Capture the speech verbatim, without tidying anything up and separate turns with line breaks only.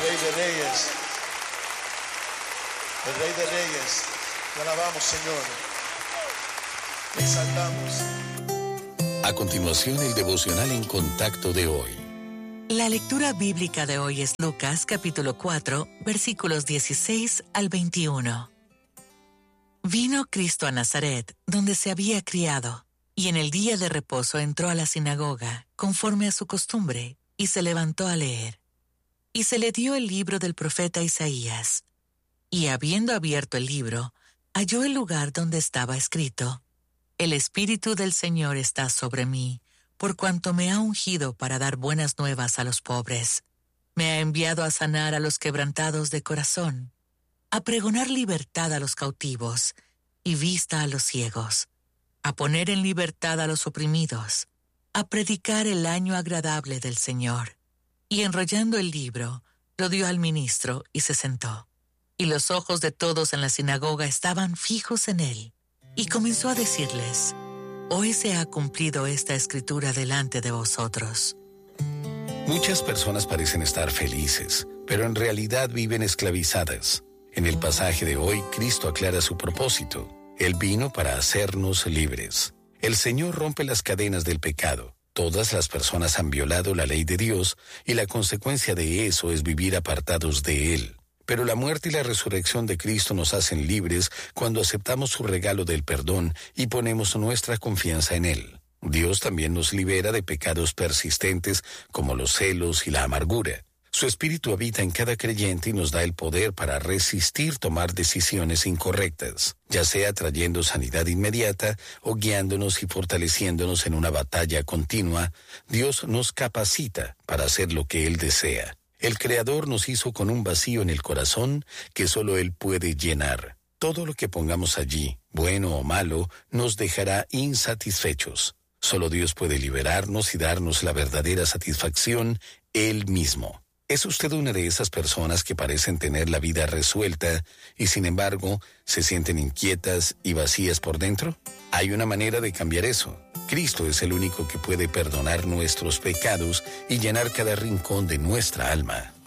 Rey de Reyes, el Rey de Reyes. Te alabamos, Señor. Te exaltamos.
A continuación, el devocional en contacto de hoy.
La lectura bíblica de hoy es Lucas capítulo cuatro, versículos dieciséis al veintiuno. Vino Cristo a Nazaret, donde se había criado, y en el día de reposo entró a la sinagoga, conforme a su costumbre, y se levantó a leer. Y se le dio el libro del profeta Isaías. Y habiendo abierto el libro, halló el lugar donde estaba escrito: El Espíritu del Señor está sobre mí, por cuanto me ha ungido para dar buenas nuevas a los pobres. Me ha enviado a sanar a los quebrantados de corazón, a pregonar libertad a los cautivos y vista a los ciegos, a poner en libertad a los oprimidos, a predicar el año agradable del Señor. Y enrollando el libro, lo dio al ministro y se sentó. Y los ojos de todos en la sinagoga estaban fijos en él. Y comenzó a decirles: Hoy se ha cumplido esta escritura delante de vosotros.
Muchas personas parecen estar felices, pero en realidad viven esclavizadas. En el pasaje de hoy, Cristo aclara su propósito. Él vino para hacernos libres. El Señor rompe las cadenas del pecado. Todas las personas han violado la ley de Dios y la consecuencia de eso es vivir apartados de Él. Pero la muerte y la resurrección de Cristo nos hacen libres cuando aceptamos su regalo del perdón y ponemos nuestra confianza en Él. Dios también nos libera de pecados persistentes como los celos y la amargura. Su Espíritu habita en cada creyente y nos da el poder para resistir tomar decisiones incorrectas, ya sea trayendo sanidad inmediata o guiándonos y fortaleciéndonos en una batalla continua. Dios nos capacita para hacer lo que Él desea. El Creador nos hizo con un vacío en el corazón que solo Él puede llenar. Todo lo que pongamos allí, bueno o malo, nos dejará insatisfechos. Solo Dios puede liberarnos y darnos la verdadera satisfacción, Él mismo. ¿Es usted una de esas personas que parecen tener la vida resuelta y sin embargo se sienten inquietas y vacías por dentro? Hay una manera de cambiar eso. Cristo es el único que puede perdonar nuestros pecados y llenar cada rincón de nuestra alma.